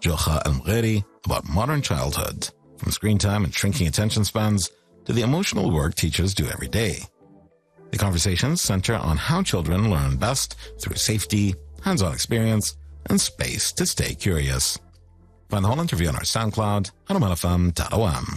Jokha Al-Mgheri about modern childhood, from screen time and shrinking attention spans to the emotional work teachers do every day. The conversations center on how children learn best through safety, hands-on experience, and space to stay curious. Find the whole interview on our SoundCloud at omanfm.om.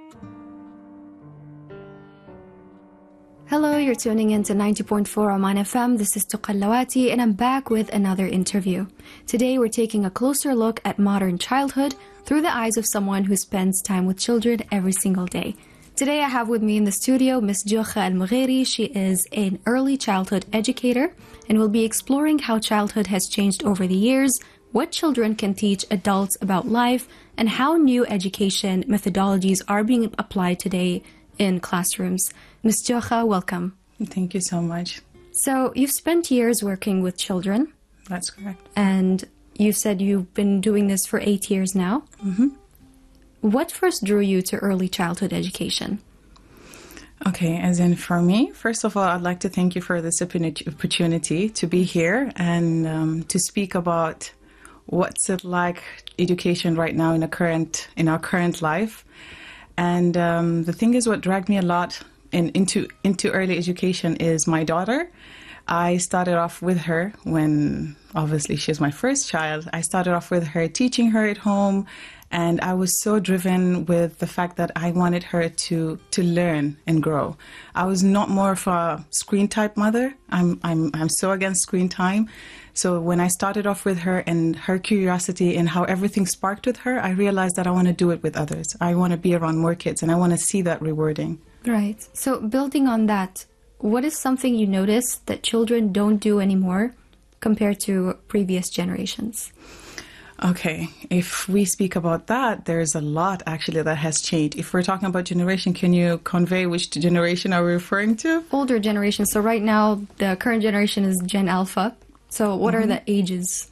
Hello, you're tuning in to 90.4 Oman FM. This is Tuqa Al-Lawati, and I'm back with another interview. Today, we're taking a closer look at modern childhood through the eyes of someone who spends time with children every single day. Today, I have with me in the studio Ms. Jokha Al-Mgheri. She is an early childhood educator, and we'll be exploring how childhood has changed over the years, what children can teach adults about life, and how new education methodologies are being applied today in classrooms. Ms. Jokha, welcome. Thank you so much. So you've spent years working with children. That's correct. And you said you've been doing this for 8 years now. Mm-hmm. What first drew you to early childhood education? Okay, as in for me, first of all, I'd like to thank you for this opportunity to be here and to speak about what's it like education right now in our current life. And the thing is, what dragged me a lot into early education is my daughter. I started off with her when, obviously, she's my first child. I started off with her, teaching her at home, and I was so driven with the fact that I wanted her to learn and grow. I was not more of a screen type mother. I'm so against screen time. So when I started off with her and her curiosity and how everything sparked with her, I realized that I want to do it with others. I want to be around more kids, and I want to see that rewarding. Right. So building on that, what is something you notice that children don't do anymore compared to previous generations? Okay, if we speak about that, there's a lot actually that has changed. If we're talking about generation, can you convey which generation are we referring to? Older generation. So right now, the current generation is Gen Alpha. So what are the ages?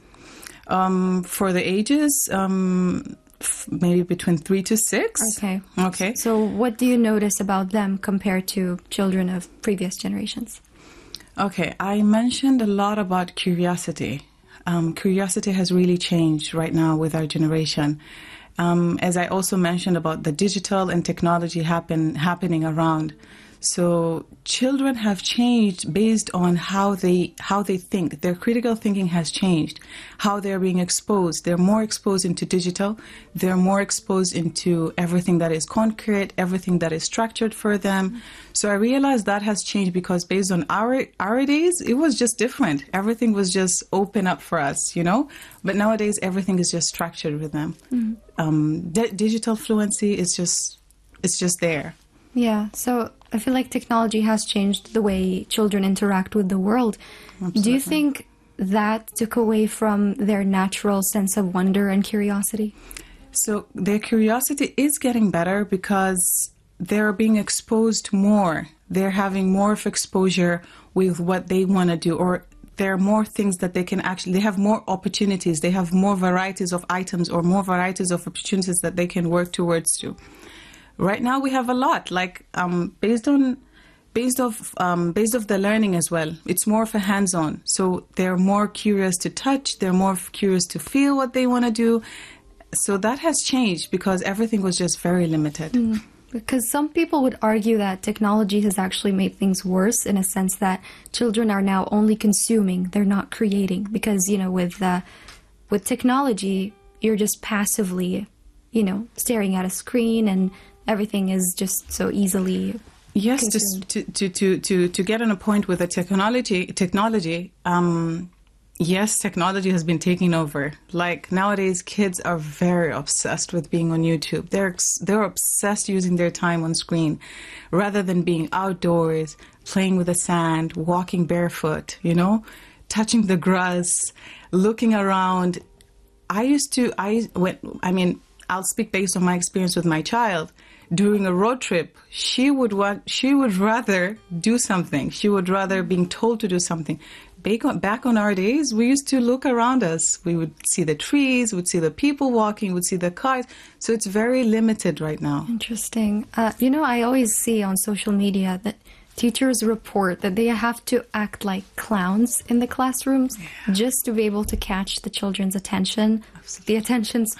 For the ages, maybe between 3 to 6. Okay. So what do you notice about them compared to children of previous generations? Okay, I mentioned a lot about curiosity. Curiosity has really changed right now with our generation. As I also mentioned about the digital and technology happening around. So children have changed based on how they think. Their critical thinking has changed. How they're being exposed. They're more exposed into digital. They're more exposed into everything that is concrete, everything that is structured for them. So I realized that has changed because based on our days, it was just different. Everything was just open up for us, you know. But nowadays, everything is just structured with them. Digital fluency is just there. Yeah. So I feel like technology has changed the way children interact with the world. Absolutely. Do you think that took away from their natural sense of wonder and curiosity? So their curiosity is getting better because they're being exposed more. They're having more of exposure with what they want to do, or there are more things that they have more opportunities. They have more varieties of items or more varieties of opportunities that they can work towards to. Right now we have a lot, like based of the learning as well. It's more of a hands-on. So they're more curious to touch. They're more curious to feel what they want to do. So that has changed because everything was just very limited. Because some people would argue that technology has actually made things worse in a sense that children are now only consuming. They're not creating. Because, you know, with technology, you're just passively, you know, staring at a screen and everything is just so easily consumed. Just to get on a point with the technology, yes, technology has been taking over. Like nowadays, kids are very obsessed with being on YouTube. They're obsessed using their time on screen rather than being outdoors, playing with the sand, walking barefoot, you know, touching the grass, looking around. I'll speak based on my experience with my child. During a road trip, she would rather do something. She would rather being told to do something. Back on our days, we used to look around us. We would see the trees, would see the people walking, would see the cars. So it's very limited right now. Interesting. I always see on social media that teachers report that they have to act like clowns in the classrooms just to be able to catch the children's attention. Absolutely. The attention